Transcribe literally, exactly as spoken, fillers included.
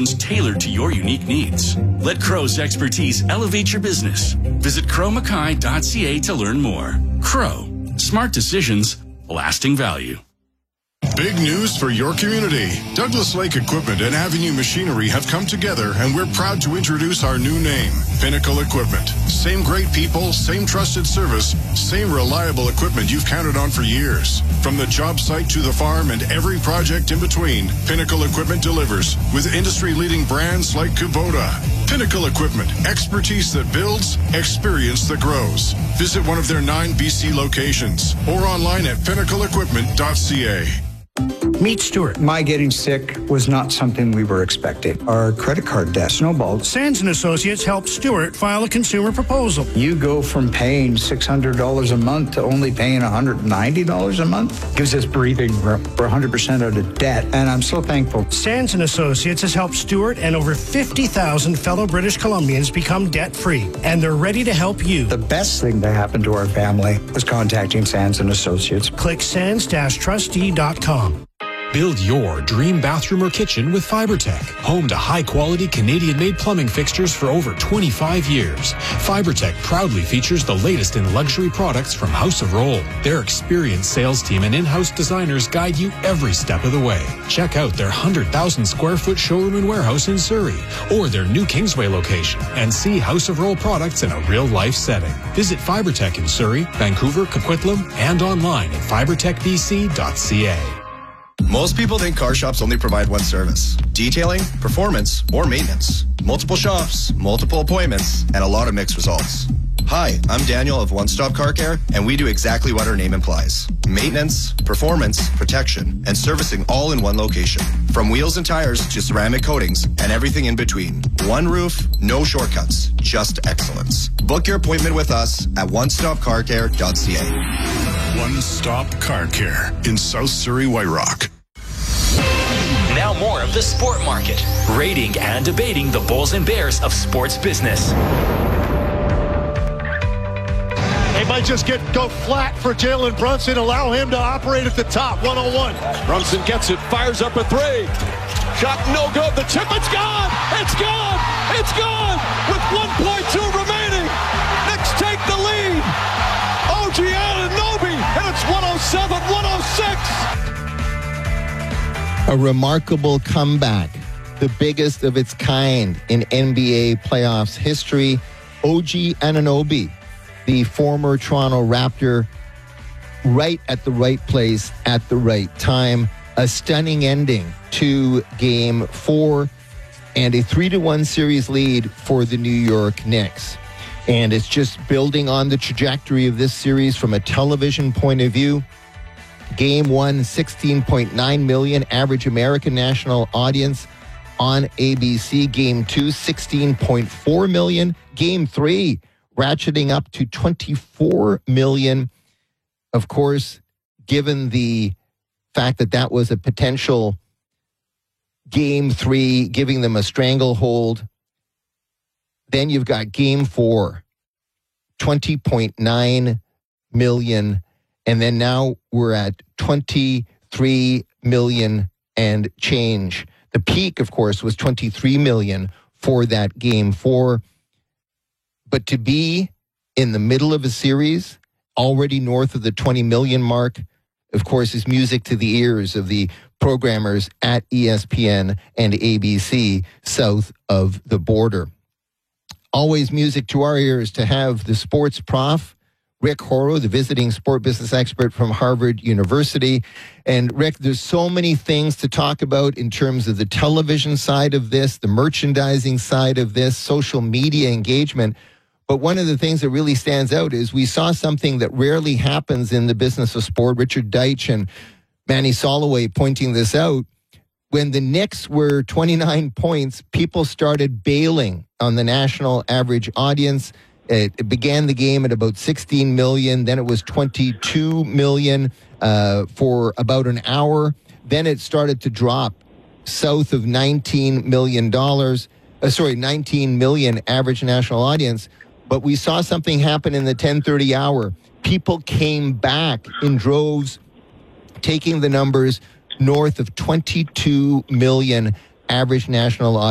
solutions tailored to your unique needs. Let Crow's expertise elevate your business. Visit crow mackay dot c a to learn more. Crow. Smart decisions. Lasting value. Big news for your community. Douglas Lake Equipment and Avenue Machinery have come together, and we're proud to introduce our new name, Pinnacle Equipment. Same great people, same trusted service, same reliable equipment you've counted on for years. From the job site to the farm and every project in between, Pinnacle Equipment delivers with industry-leading brands like Kubota. Pinnacle Equipment, expertise that builds, experience that grows. Visit one of their nine B C locations or online at pinnacle equipment dot c a. Meet Stuart. My getting sick was not something we were expecting. Our credit card debt snowballed. Sands and Associates helped Stuart file a consumer proposal. You go from paying six hundred dollars a month to only paying one hundred ninety dollars a month. Gives us breathing room. We're one hundred percent out of debt, and I'm so thankful. Sands and Associates has helped Stuart and over fifty thousand fellow British Columbians become debt-free, and they're ready to help you. The best thing that happened to our family was contacting Sands and Associates. Click sands dash trustee dot com. Build your dream bathroom or kitchen with FiberTech, home to high-quality Canadian-made plumbing fixtures for over twenty-five years. FiberTech proudly features the latest in luxury products from House of Rohl. Their experienced sales team and in-house designers guide you every step of the way. Check out their one hundred thousand square foot showroom and warehouse in Surrey, or their new Kingsway location, and see House of Rohl products in a real-life setting. Visit FiberTech in Surrey, Vancouver, Coquitlam, and online at fiber tech b c dot c a. Most people think car shops only provide one service: detailing, performance, or maintenance. Multiple shops, multiple appointments, and a lot of mixed results. Hi, I'm Daniel of One Stop Car Care, and we do exactly what our name implies: maintenance, performance, protection, and servicing all in one location. From wheels and tires to ceramic coatings and everything in between. One roof, no shortcuts, just excellence. Book your appointment with us at one stop car care dot c a. One Stop Car Care in South Surrey, White Rock. Now more of the Sport Market, rating and debating the Bulls and Bears of sports business. They might just get go flat for Jalen Brunson, allow him to operate at the top. one oh one. Brunson gets it, fires up a three. Shot no good. The chip, it's gone. It's gone. It's gone. With one point two remaining. Knicks take the lead. O G Anunoby, and it's one oh seven one oh six. A remarkable comeback, the biggest of its kind in N B A playoffs history. O G Anunoby, the former Toronto Raptor, right at the right place at the right time. A stunning ending to Game Four, and a three to one series lead for the New York Knicks. And it's just building on the trajectory of this series from a television point of view. Game one, sixteen point nine million average American national audience on A B C. Game two, sixteen point four million. Game three, ratcheting up to twenty-four million. Of course, given the fact that that was a potential game three, giving them a stranglehold. Then you've got game four, twenty point nine million. And then now we're at twenty-three million and change. The peak, of course, was twenty-three million for that game four. But to be in the middle of a series, already north of the twenty million mark, of course, is music to the ears of the programmers at E S P N and A B C south of the border. Always music to our ears to have the sports prof, Rick Horrow, the visiting sport business expert from Harvard University. And Rick, there's so many things to talk about in terms of the television side of this, the merchandising side of this, social media engagement. But one of the things that really stands out is we saw something that rarely happens in the business of sport. Richard Deitch and Manny Soloway pointing this out. When the Knicks were twenty-nine points, people started bailing on the national average audience. It began the game at about sixteen million. Then it was twenty-two million uh, for about an hour. Then it started to drop south of nineteen million dollars. Uh, sorry, nineteen million average national audience. But we saw something happen in the ten thirty hour. People came back in droves, taking the numbers north of twenty-two million average national audience.